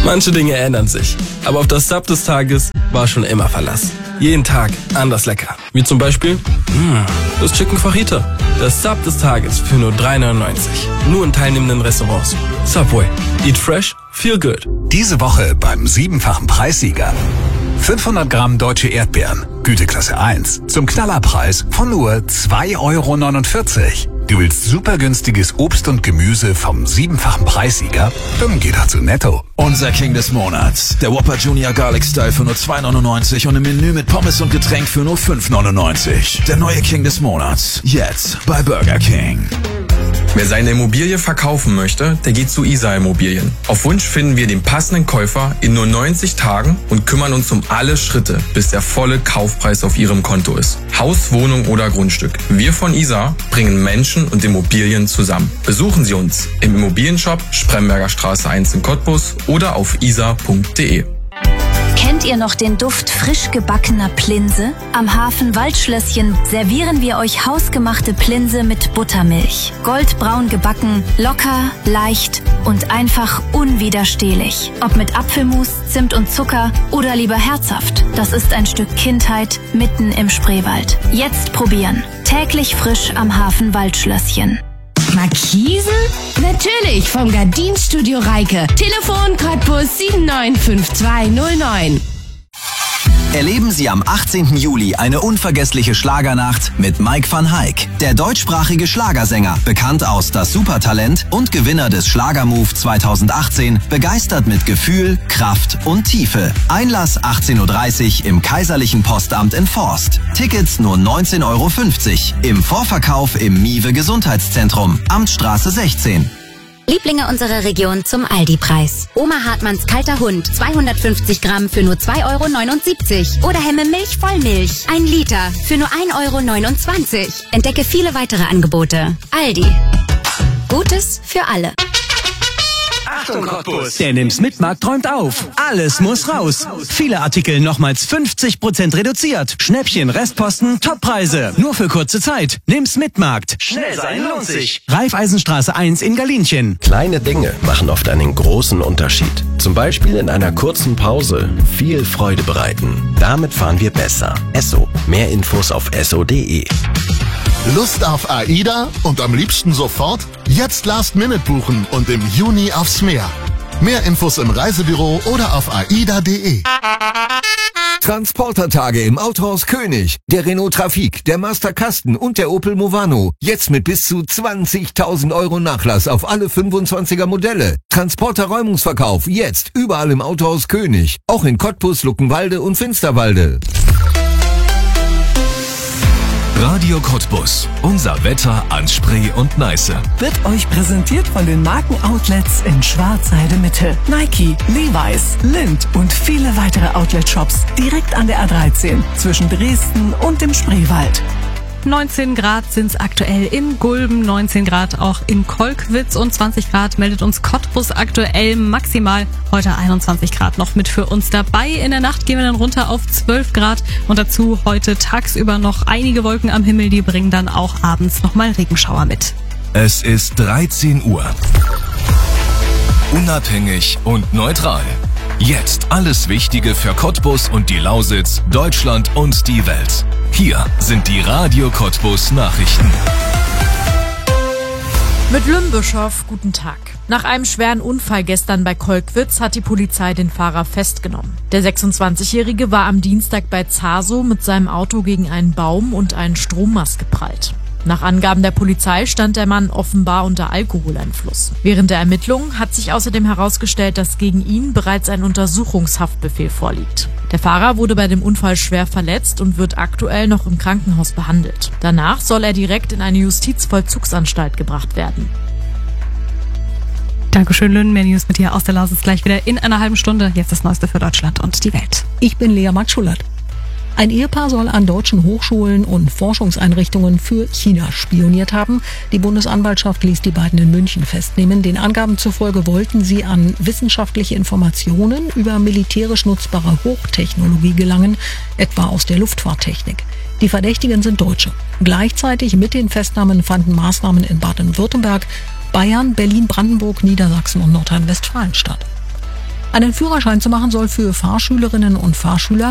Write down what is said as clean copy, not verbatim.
Manche Dinge ändern sich, aber auf das Sub des Tages war schon immer Verlass. Jeden Tag anders lecker. Wie zum Beispiel das Chicken Fajita. Das Sub des Tages für nur 3,99. Nur in teilnehmenden Restaurants. Subway. Eat fresh, feel good. Diese Woche beim 7-fachen Preissieger. 500 Gramm deutsche Erdbeeren, Güteklasse 1, zum Knallerpreis von nur 2,49 €. Du willst super günstiges Obst und Gemüse vom 7-fachen Preissieger? Dann geh doch zu Netto. Unser King des Monats. Der Whopper Junior Garlic Style für nur 2,99 € und im Menü mit Pommes und Getränk für nur 5,99 €. Der neue King des Monats. Jetzt bei Burger King. Wer seine Immobilie verkaufen möchte, der geht zu ISA Immobilien. Auf Wunsch finden wir den passenden Käufer in nur 90 Tagen und kümmern uns um alle Schritte, bis der volle Kaufpreis auf Ihrem Konto ist. Haus, Wohnung oder Grundstück. Wir von ISA bringen Menschen und Immobilien zusammen. Besuchen Sie uns im Immobilienshop Spremberger Straße 1 in Cottbus oder auf isa.de. Kennt ihr noch den Duft frisch gebackener Plinse? Am Hafen Waldschlösschen servieren wir euch hausgemachte Plinse mit Buttermilch. Goldbraun gebacken, locker, leicht und einfach unwiderstehlich. Ob mit Apfelmus, Zimt und Zucker oder lieber herzhaft. Das ist ein Stück Kindheit mitten im Spreewald. Jetzt probieren. Täglich frisch am Hafen Waldschlösschen. Markisen? Natürlich, vom Gardinstudio Reike. Telefon Cottbus 795209. Erleben Sie am 18. Juli eine unvergessliche Schlagernacht mit Mike van Hayk. Der deutschsprachige Schlagersänger, bekannt aus Das Supertalent und Gewinner des Schlagermove 2018, begeistert mit Gefühl, Kraft und Tiefe. Einlass 18:30 Uhr im Kaiserlichen Postamt in Forst. Tickets nur 19,50 € im Vorverkauf im Miwe Gesundheitszentrum, Amtsstraße 16. Lieblinge unserer Region zum Aldi-Preis. Oma Hartmanns kalter Hund, 250 Gramm für nur 2,79 € Oder Hemme Milch Vollmilch, 1 Liter für nur 1,29 €. Entdecke viele weitere Angebote. Aldi. Gutes für alle. Achtung Cottbus! Denn im Smit-Markt träumt auf. Alles muss raus. Viele Artikel nochmals 50% reduziert. Schnäppchen, Restposten, Toppreise. Nur für kurze Zeit. Nimm Smit-Markt. Schnell sein lohnt sich. Raiffeisenstraße 1 in Galinchen. Kleine Dinge machen oft einen großen Unterschied. Zum Beispiel in einer kurzen Pause viel Freude bereiten. Damit fahren wir besser. Esso. Mehr Infos auf esso.de. Lust auf AIDA und am liebsten sofort? Jetzt Last-Minute buchen und im Juni aufs Meer. Mehr Infos im Reisebüro oder auf aida.de. Transportertage im Autohaus König. Der Renault Trafic, der Master Kasten und der Opel Movano. Jetzt mit bis zu 20.000 € Nachlass auf alle 25er Modelle. Transporter-Räumungsverkauf jetzt überall im Autohaus König. Auch in Cottbus, Luckenwalde und Finsterwalde. Radio Cottbus. Unser Wetter an Spree und Neiße. Wird euch präsentiert von den Markenoutlets in Schwarzheide Mitte. Nike, Levi's, Lindt und viele weitere Outlet-Shops direkt an der A13 zwischen Dresden und dem Spreewald. 19 Grad sind es aktuell in Gulben, 19 Grad auch in Kolkwitz und 20 Grad meldet uns Cottbus aktuell maximal. Heute 21 Grad noch mit für uns dabei. In der Nacht gehen wir dann runter auf 12 Grad und dazu heute tagsüber noch einige Wolken am Himmel, die bringen dann auch abends nochmal Regenschauer mit. Es ist 13 Uhr. Unabhängig und neutral. Jetzt alles Wichtige für Cottbus und die Lausitz, Deutschland und die Welt. Hier sind die Radio Cottbus Nachrichten. Mit Lümbischow, guten Tag. Nach einem schweren Unfall gestern bei Kolkwitz hat die Polizei den Fahrer festgenommen. Der 26-Jährige war am Dienstag bei Zaso mit seinem Auto gegen einen Baum und einen Strommast geprallt. Nach Angaben der Polizei stand der Mann offenbar unter Alkoholeinfluss. Während der Ermittlungen hat sich außerdem herausgestellt, dass gegen ihn bereits ein Untersuchungshaftbefehl vorliegt. Der Fahrer wurde bei dem Unfall schwer verletzt und wird aktuell noch im Krankenhaus behandelt. Danach soll er direkt in eine Justizvollzugsanstalt gebracht werden. Dankeschön, Lynn. Mehr News mit dir aus der Lausitz gleich wieder in einer halben Stunde. Jetzt das Neueste für Deutschland und die Welt. Ich bin Lea Max-Schullert. Ein Ehepaar soll an deutschen Hochschulen und Forschungseinrichtungen für China spioniert haben. Die Bundesanwaltschaft ließ die beiden in München festnehmen. Den Angaben zufolge wollten sie an wissenschaftliche Informationen über militärisch nutzbare Hochtechnologie gelangen, etwa aus der Luftfahrttechnik. Die Verdächtigen sind Deutsche. Gleichzeitig mit den Festnahmen fanden Maßnahmen in Baden-Württemberg, Bayern, Berlin, Brandenburg, Niedersachsen und Nordrhein-Westfalen statt. Einen Führerschein zu machen soll für Fahrschülerinnen und Fahrschüler